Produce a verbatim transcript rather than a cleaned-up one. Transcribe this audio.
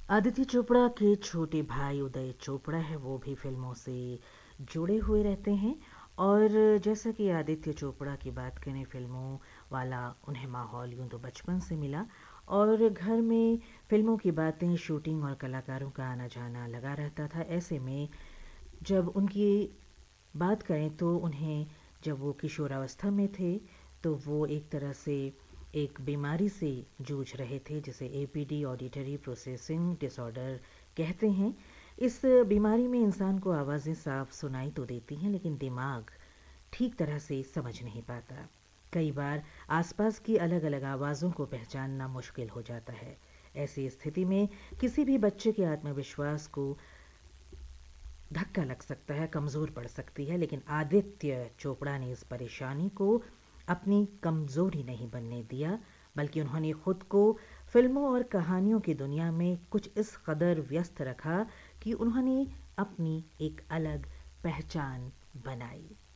आदित्य चोपड़ा के छोटे भाई उदय चोपड़ा है, वो भी फिल्मों से जुड़े हुए रहते हैं। और जैसा कि आदित्य चोपड़ा की बात करें, फिल्मों वाला उन्हें माहौल यूँ तो बचपन से मिला और घर में फिल्मों की बातें, शूटिंग और कलाकारों का आना जाना लगा रहता था। ऐसे में जब उनकी बात करें तो उन्हें, जब वो किशोरावस्था में थे, तो वो एक तरह से एक बीमारी से जूझ रहे थे जिसे A P D, auditory processing disorder कहते हैं। इस बीमारी में इंसान को आवाज़ें साफ सुनाई तो देती हैं, लेकिन दिमाग ठीक तरह से समझ नहीं पाता। कई बार आसपास की अलग अलग आवाज़ों को पहचानना मुश्किल हो जाता है। ऐसी स्थिति में किसी भी बच्चे के आत्मविश्वास को धक्का लग सकता है, कमज़ोर पड़ सकती है। लेकिन आदित्य चोपड़ा ने इस परेशानी को अपनी कमज़ोरी नहीं बनने दिया, बल्कि उन्होंने खुद को फिल्मों और कहानियों की दुनिया में कुछ इस कदर व्यस्त रखा कि उन्होंने अपनी एक अलग पहचान बनाई।